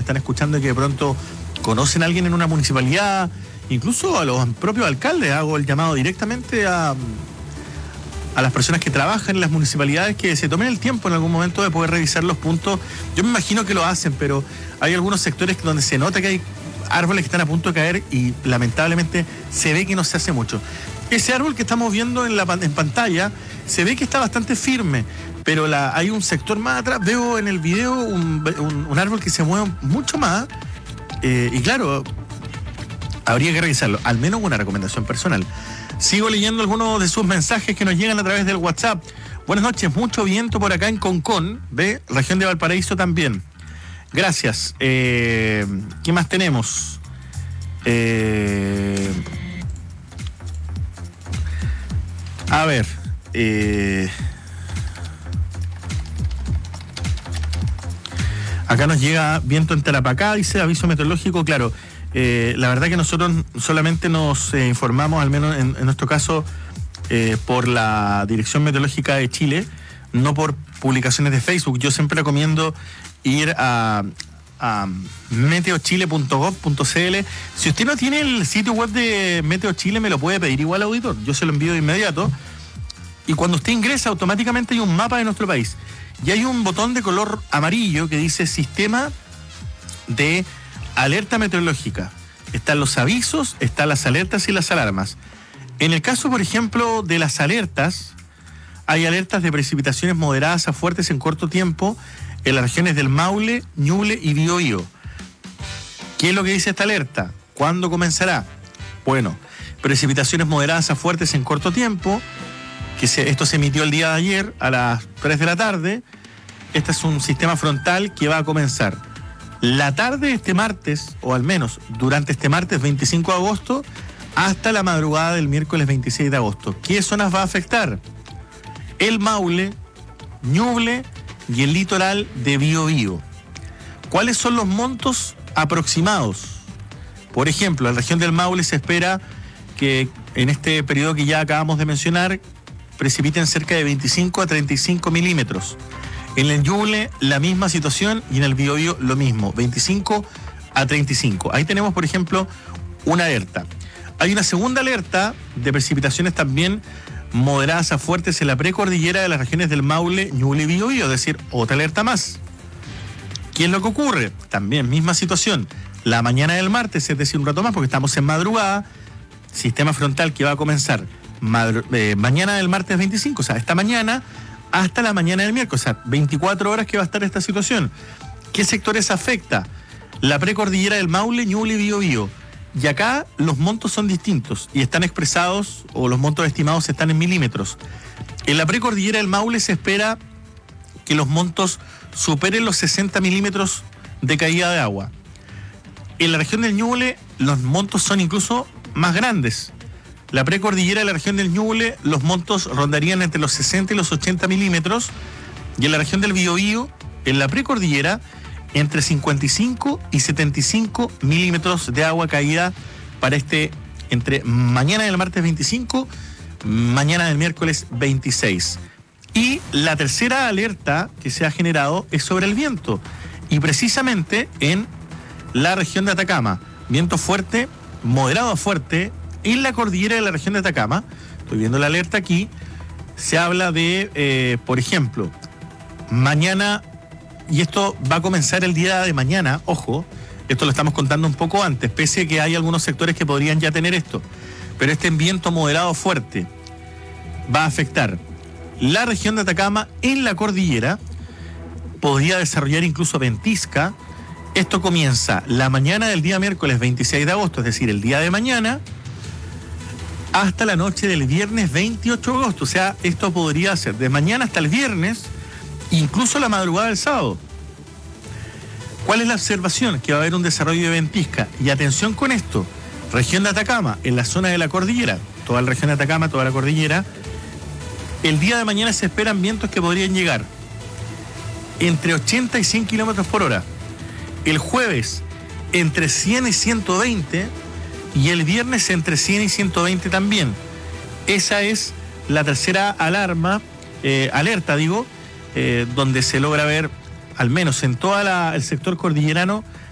están escuchando y que de pronto conocen a alguien en una municipalidad, incluso a los propios alcaldes, hago el llamado directamente a las personas que trabajan en las municipalidades que se tomen el tiempo en algún momento de poder revisar los puntos. Yo me imagino que lo hacen, pero hay algunos sectores donde se nota que hay árboles que están a punto de caer y lamentablemente se ve que no se hace mucho. Ese árbol que estamos viendo en pantalla se ve que está bastante firme, pero hay un sector más atrás, veo en el video un árbol que se mueve mucho más, y claro, habría que revisarlo, al menos una recomendación personal. Sigo leyendo algunos de sus mensajes que nos llegan a través del WhatsApp. Buenas noches, mucho viento por acá en Concón, región de Valparaíso también. Gracias. ¿Qué más tenemos? A ver. Acá nos llega viento en Tarapacá, dice aviso meteorológico, claro. La verdad que nosotros solamente nos informamos, al menos en nuestro caso, por la Dirección Meteorológica de Chile, no por publicaciones de Facebook. Yo siempre recomiendo ir a meteochile.gov.cl. Si usted no tiene el sitio web de Meteo Chile, me lo puede pedir igual, auditor. Yo se lo envío de inmediato. Y cuando usted ingresa, automáticamente hay un mapa de nuestro país. Y hay un botón de color amarillo que dice Sistema de Alerta Meteorológica. Están los avisos, están las alertas y las alarmas. En el caso, por ejemplo, de las alertas, hay alertas de precipitaciones moderadas a fuertes en corto tiempo en las regiones del Maule, Ñuble y Biobío. ¿Qué es lo que dice esta alerta? ¿Cuándo comenzará? Bueno, precipitaciones moderadas a fuertes en corto tiempo, esto se emitió el día de ayer a las 3 de la tarde. Este es un sistema frontal que va a comenzar la tarde de este martes, o al menos durante este martes 25 de agosto, hasta la madrugada del miércoles 26 de agosto. ¿Qué zonas va a afectar? El Maule, Ñuble y el litoral de Biobío. ¿Cuáles son los montos aproximados? Por ejemplo, en la región del Maule se espera que en este periodo que ya acabamos de mencionar precipiten cerca de 25 a 35 milímetros. En el Ñuble la misma situación y en el Biobío lo mismo, 25 a 35. Ahí tenemos, por ejemplo, una alerta. Hay una segunda alerta de precipitaciones también moderadas a fuertes en la precordillera de las regiones del Maule, Ñuble y Biobío, es decir, otra alerta más. ¿Qué es lo que ocurre? También misma situación. La mañana del martes, es decir, un rato más porque estamos en madrugada, sistema frontal que va a comenzar mañana del martes 25, o sea, esta mañana hasta la mañana del miércoles, o sea, 24 horas que va a estar esta situación. ¿Qué sectores afecta? La precordillera del Maule, Ñuble y Biobío. Y acá los montos son distintos y están expresados, o los montos estimados están en milímetros. En la precordillera del Maule se espera que los montos superen los 60 milímetros de caída de agua. En la región del Ñuble los montos son incluso más grandes. La precordillera de la región del Ñuble, los montos rondarían entre los 60 y los 80 milímetros. Y en la región del Biobío, en la precordillera, entre 55 y 75 milímetros de agua caída para entre mañana del martes 25, mañana del miércoles 26. Y la tercera alerta que se ha generado es sobre el viento. Y precisamente en la región de Atacama, viento fuerte, moderado a fuerte, en la cordillera de la región de Atacama. Estoy viendo la alerta aquí. Se habla de, por ejemplo, mañana, y esto va a comenzar el día de mañana, ojo, esto lo estamos contando un poco antes, pese a que hay algunos sectores que podrían ya tener esto, pero este viento moderado fuerte va a afectar la región de Atacama en la cordillera, podría desarrollar incluso ventisca. Esto comienza la mañana del día miércoles 26 de agosto, es decir, el día de mañana, hasta la noche del viernes 28 de agosto. O sea, esto podría ser de mañana hasta el viernes, incluso la madrugada del sábado. ¿Cuál es la observación? Que va a haber un desarrollo de ventisca. Y atención con esto, región de Atacama, en la zona de la cordillera, toda la región de Atacama, toda la cordillera, el día de mañana se esperan vientos que podrían llegar entre 80 y 100 kilómetros por hora. El jueves entre 100 y 120 y el viernes entre 100 y 120 también. Esa es la tercera alerta, donde se logra ver, al menos en todo el sector cordillerano,